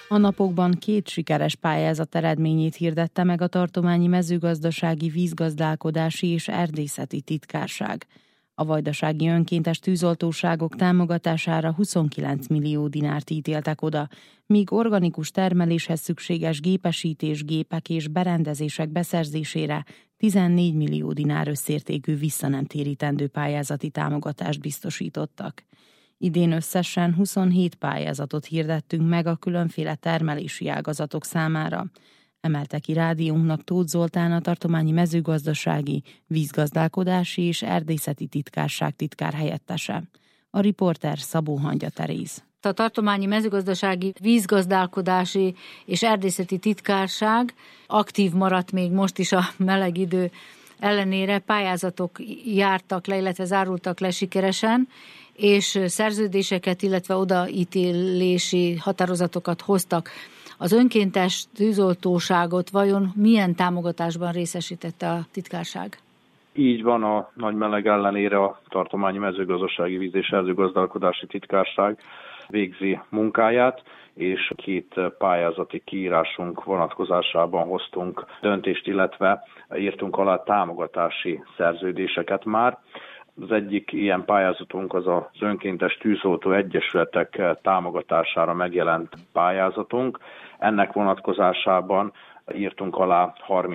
A napokban 2 sikeres pályázat eredményét hirdette meg a Tartományi Mezőgazdasági, Vízgazdálkodási és Erdészeti Titkárság. A vajdasági önkéntes tűzoltóságok támogatására 29 millió dinárt ítéltek oda, míg organikus termeléshez szükséges gépesítés, gépek és berendezések beszerzésére 14 millió dinár összértékű visszanemtérítendő pályázati támogatást biztosítottak. Idén összesen 27 pályázatot hirdettünk meg a különféle termelési ágazatok számára. Emelte ki rádiónknak Tóth Zoltán, a Tartományi Mezőgazdasági, Vízgazdálkodási és Erdészeti Titkárság titkárhelyettese. A riporter Szabó Hangya Teréz. A Tartományi Mezőgazdasági, Vízgazdálkodási és Erdészeti Titkárság aktív maradt még most is a meleg idő ellenére, pályázatok jártak le, illetve zárultak le sikeresen, és szerződéseket, illetve odaítélési határozatokat hoztak. Az önkéntes tűzoltóságot vajon milyen támogatásban részesítette a titkárság? Így van, a nagy meleg ellenére a Tartományi Mezőgazdasági, Víz- és Erdőgazdálkodási Titkárság végzi munkáját, és 2 pályázati kiírásunk vonatkozásában hoztunk döntést, illetve írtunk alá támogatási szerződéseket már. Az egyik ilyen pályázatunk az az önkéntes tűzoltó egyesületek támogatására megjelent pályázatunk. Ennek vonatkozásában írtunk alá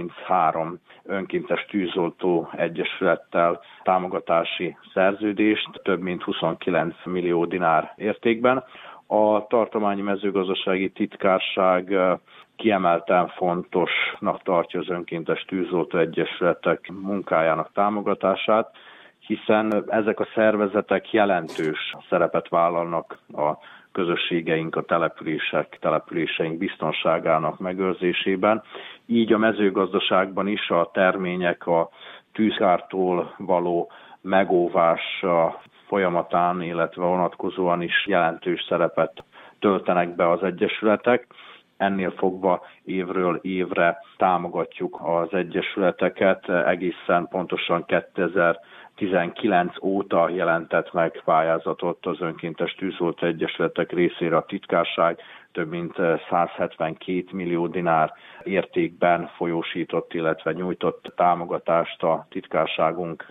33 önkéntes tűzoltó egyesülettel támogatási szerződést, több mint 29 millió dinár értékben. A Tartományi Mezőgazdasági Titkárság kiemelten fontosnak tartja az önkéntes tűzoltó egyesületek munkájának támogatását, hiszen ezek a szervezetek jelentős szerepet vállalnak a közösségeink, a településeink biztonságának megőrzésében. Így a mezőgazdaságban is a termények a tűzkártól való megóvása folyamatán, illetve vonatkozóan is jelentős szerepet töltenek be az egyesületek. Ennél fogva évről évre támogatjuk az egyesületeket, egészen pontosan 2019 óta jelentett meg pályázatot az önkéntes tűzoltó egyesületek részére a titkárság, több mint 172 millió dinár értékben folyósított, illetve nyújtott támogatást a titkárságunk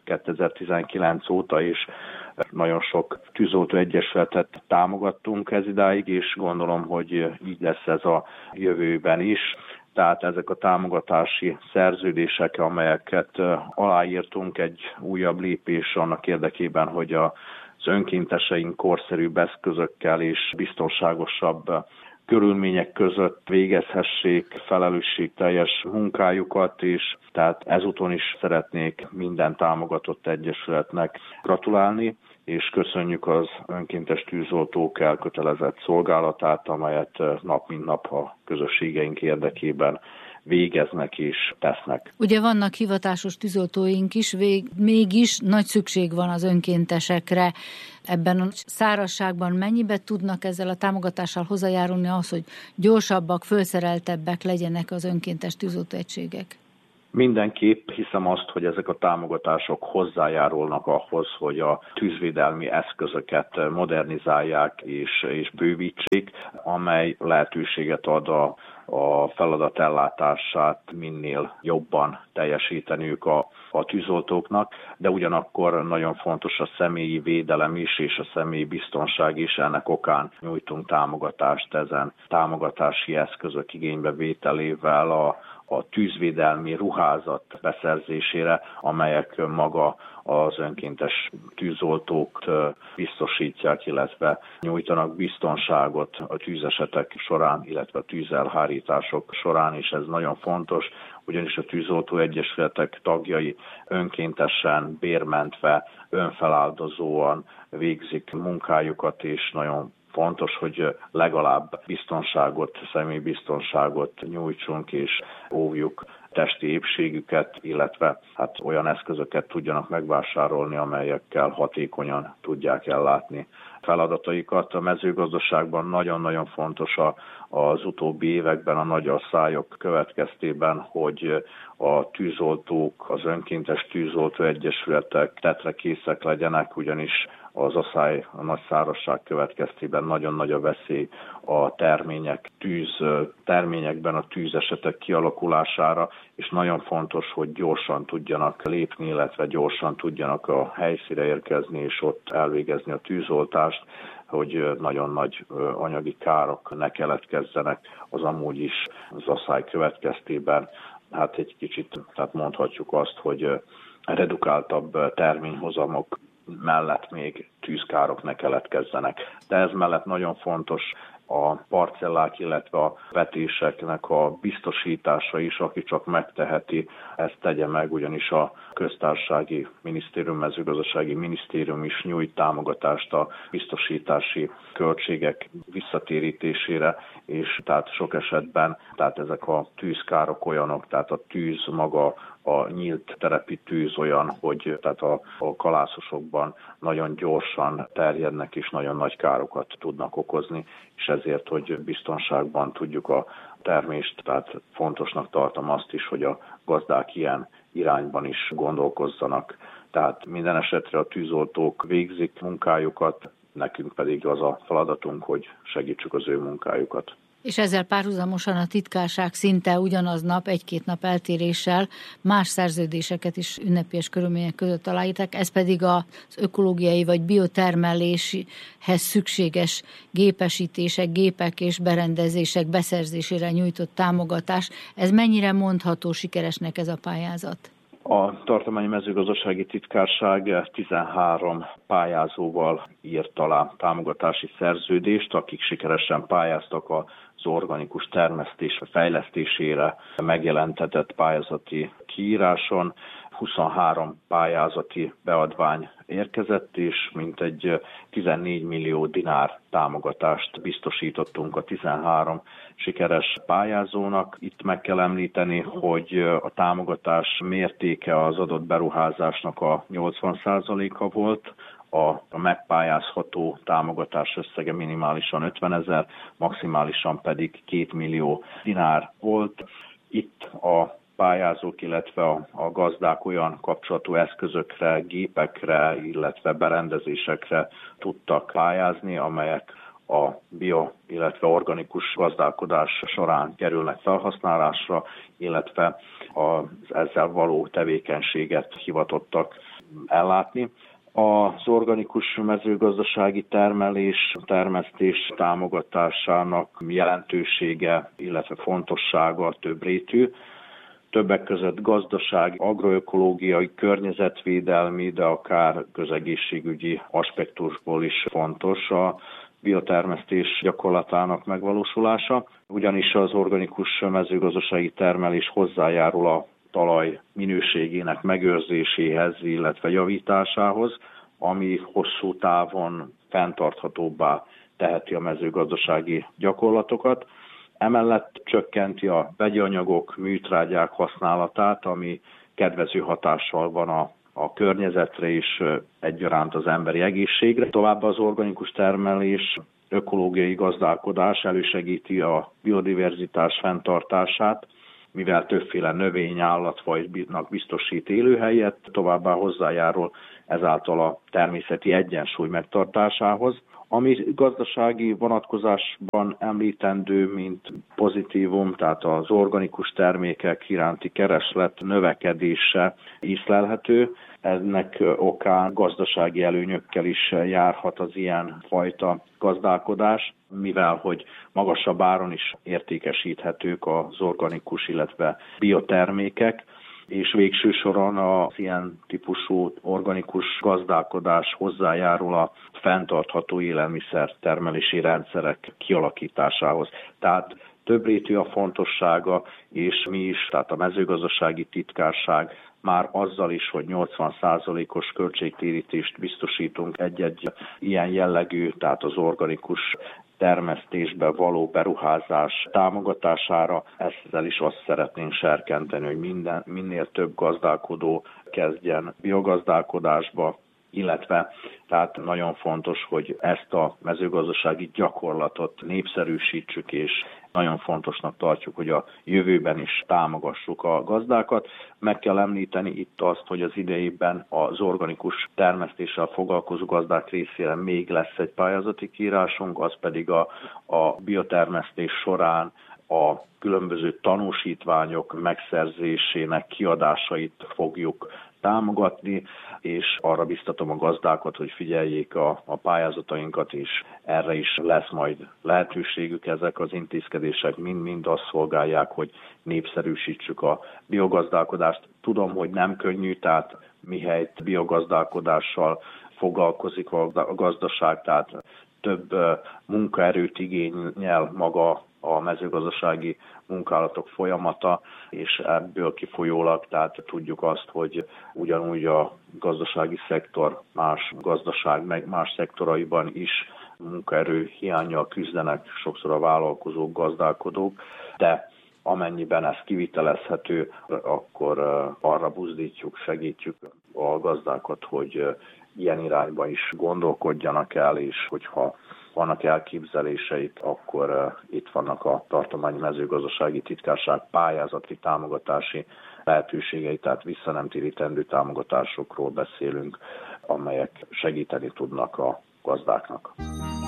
2019 óta is. Nagyon sok tűzoltó egyesületet támogattunk ez idáig, és gondolom, hogy így lesz ez a jövőben is. Tehát ezek a támogatási szerződések, amelyeket aláírtunk, egy újabb lépés annak érdekében, hogy az önkénteseink korszerűbb eszközökkel és biztonságosabb körülmények között végezhessék felelősségteljes munkájukat, és tehát ezúton is szeretnék minden támogatott egyesületnek gratulálni, és köszönjük az önkéntes tűzoltók elkötelezett szolgálatát, amelyet nap mint nap a közösségeink érdekében végeznek és tesznek. Ugye vannak hivatásos tűzoltóink is, mégis nagy szükség van az önkéntesekre. Ebben a szárazságban mennyibe tudnak ezzel a támogatással hozzájárulni ahhoz, hogy gyorsabbak, fölszereltebbek legyenek az önkéntes tűzoltóegységek? Mindenképp hiszem azt, hogy ezek a támogatások hozzájárulnak ahhoz, hogy a tűzvédelmi eszközöket modernizálják és bővítsék, amely lehetőséget ad a feladat ellátását minél jobban teljesíteniük a tűzoltóknak, de ugyanakkor nagyon fontos a személyi védelem is, és a személyi biztonság is, ennek okán nyújtunk támogatást ezen támogatási eszközök igénybevételével a tűzvédelmi ruházat beszerzésére, amelyek maga az önkéntes tűzoltók biztosítják, illetve nyújtanak biztonságot a tűzesetek során, illetve a tűzelhárítások során, és ez nagyon fontos, ugyanis a tűzoltó egyesületek tagjai önkéntesen, bérmentve, önfeláldozóan végzik munkájukat, és nagyon fontos, hogy legalább biztonságot, személybiztonságot nyújtsunk és óvjuk testi épségüket, illetve olyan eszközöket tudjanak megvásárolni, amelyekkel hatékonyan tudják ellátni feladataikat. A mezőgazdaságban nagyon-nagyon fontos az utóbbi években a nagy asszályok következtében, hogy a tűzoltók, az önkéntes tűzoltó egyesületek tetrekészek legyenek, ugyanis az aszály, a nagy szárazság következtében nagyon nagy a veszély a terményekben a tűzesetek kialakulására, és nagyon fontos, hogy gyorsan tudjanak lépni, illetve gyorsan tudjanak a helyszínre érkezni, és ott elvégezni a tűzoltást, hogy nagyon nagy anyagi károk ne keletkezzenek az amúgy is az aszály következtében. Hát egy kicsit, tehát mondhatjuk azt, hogy redukáltabb terményhozamok mellett még tűzkárok ne keletkezzenek. De ez mellett nagyon fontos a parcellák, illetve a vetéseknek a biztosítása is, aki csak megteheti, ezt tegye meg, ugyanis a köztársasági minisztérium, mezőgazdasági minisztérium is nyújt támogatást a biztosítási költségek visszatérítésére, és tehát sok esetben tehát ezek a tűzkárok olyanok, tehát a tűz maga, a nyílt terepi tűz olyan, hogy tehát a kalászosokban nagyon gyorsan terjednek és nagyon nagy károkat tudnak okozni, és ezért, hogy biztonságban tudjuk a termést, tehát fontosnak tartom azt is, hogy a gazdák ilyen irányban is gondolkozzanak. Tehát minden esetre a tűzoltók végzik munkájukat, nekünk pedig az a feladatunk, hogy segítsük az ő munkájukat. És ezzel párhuzamosan a titkárság szinte ugyanaznap, egy-két nap eltéréssel más szerződéseket is ünnepélyes körülmények között aláírták, ez pedig az ökológiai vagy biotermeléshez szükséges gépesítések, gépek és berendezések beszerzésére nyújtott támogatás. Ez mennyire mondható sikeresnek ez a pályázat? A Tartományi Mezőgazdasági Titkárság 13 pályázóval írt alá támogatási szerződést, akik sikeresen pályáztak az organikus termesztés fejlesztésére megjelentetett pályázati kiíráson. 23 pályázati beadvány érkezett, és mintegy 14 millió dinár támogatást biztosítottunk a 13 sikeres pályázónak. Itt meg kell említeni, hogy a támogatás mértéke az adott beruházásnak a 80%-a volt, a megpályázható támogatás összege minimálisan 50 000, maximálisan pedig 2 millió dinár volt. Itt a pályázók, illetve a gazdák olyan kapcsolatú eszközökre, gépekre, illetve berendezésekre tudtak pályázni, amelyek a bio, illetve organikus gazdálkodás során kerülnek felhasználásra, illetve az ezzel való tevékenységet hivatottak ellátni. Az organikus mezőgazdasági termesztés támogatásának jelentősége, illetve fontossága többrétű. Többek között gazdasági, agroökológiai, környezetvédelmi, de akár közegészségügyi aspektusból is fontos a biotermesztés gyakorlatának megvalósulása, ugyanis az organikus mezőgazdasági termelés hozzájárul a talaj minőségének megőrzéséhez, illetve javításához, ami hosszú távon fenntarthatóbbá teheti a mezőgazdasági gyakorlatokat. Emellett csökkenti a vegyi anyagok, műtrágyák használatát, ami kedvező hatással van a környezetre és egyaránt az emberi egészségre. Továbbá az organikus termelés, ökológiai gazdálkodás elősegíti a biodiverzitás fenntartását, mivel többféle növény, állatfajnak biztosít élőhelyet, továbbá hozzájárul ezáltal a természeti egyensúly megtartásához. Ami gazdasági vonatkozásban említendő, mint pozitívum, tehát az organikus termékek iránti kereslet növekedése észlelhető. Ennek okán gazdasági előnyökkel is járhat az ilyen fajta gazdálkodás, mivel hogy magasabb áron is értékesíthetők az organikus, illetve biotermékek, és végső soron az ilyen típusú organikus gazdálkodás hozzájárul a fenntartható élelmiszer termelési rendszerek kialakításához. Tehát többrétű a fontossága, és mi is, tehát a mezőgazdasági titkárság már azzal is, hogy 80%-os költségtérítést biztosítunk egy-egy ilyen jellegű, tehát az organikus termesztésbe való beruházás támogatására. Ezzel is azt szeretnénk serkenteni, hogy minél több gazdálkodó kezdjen biogazdálkodásba, illetve tehát nagyon fontos, hogy ezt a mezőgazdasági gyakorlatot népszerűsítsük, és nagyon fontosnak tartjuk, hogy a jövőben is támogassuk a gazdákat. Meg kell említeni itt azt, hogy az idejében az organikus termesztéssel foglalkozó gazdák részére még lesz egy pályázati kiírásunk, az pedig a biotermesztés során a különböző tanúsítványok megszerzésének kiadásait fogjuk támogatni, és arra biztatom a gazdákat, hogy figyeljék a pályázatainkat is. Erre is lesz majd lehetőségük, ezek az intézkedések mind azt szolgálják, hogy népszerűsítsük a biogazdálkodást. Tudom, hogy nem könnyű, tehát mihelyt biogazdálkodással foglalkozik a gazdaság, tehát több munkaerőt igényel maga a mezőgazdasági munkálatok folyamata, és ebből kifolyólag, tehát tudjuk azt, hogy ugyanúgy a gazdasági szektor más gazdaság, meg más szektoraiban is munkaerő hiánnyal küzdenek sokszor a vállalkozók, gazdálkodók, de amennyiben ez kivitelezhető, akkor arra buzdítjuk, segítjük a gazdákat, hogy ilyen irányba is gondolkodjanak el, és hogyha vannak elképzeléseik, akkor itt vannak a Tartományi Mezőgazdasági Titkárság pályázati támogatási lehetőségei, tehát visszanemtérítendő támogatásokról beszélünk, amelyek segíteni tudnak a gazdáknak.